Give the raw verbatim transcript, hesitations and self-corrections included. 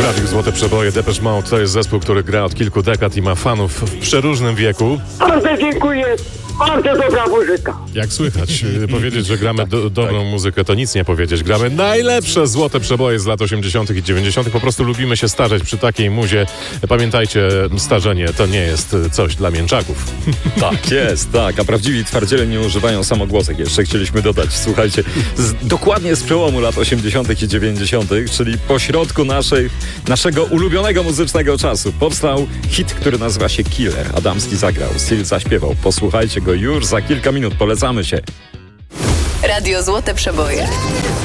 radiu Złote Przeboje. Depeche Mode to jest zespół, który gra od kilku dekad i ma fanów w przeróżnym wieku. Bardzo dziękuję. Bardzo dobra muzyka. Jak słychać, powiedzieć, że gramy do, dobrą tak. muzykę, to nic nie powiedzieć. Gramy najlepsze Złote Przeboje z lat osiemdziesiątych i dziewięćdziesiątych. Po prostu lubimy się starzeć przy takiej muzie. Pamiętajcie, starzenie to nie jest coś dla mięczaków. Tak jest, tak. A prawdziwi twardziele nie używają samogłosek. Jeszcze chcieliśmy dodać, słuchajcie, z, dokładnie z przełomu lat osiemdziesiątych i dziewięćdziesiątych, czyli pośrodku naszej, naszego ulubionego muzycznego czasu, powstał hit, który nazywa się Killer. Adamski zagrał, Seal zaśpiewał. Posłuchajcie go już za kilka minut. Polecamy się. Radio Złote Przeboje.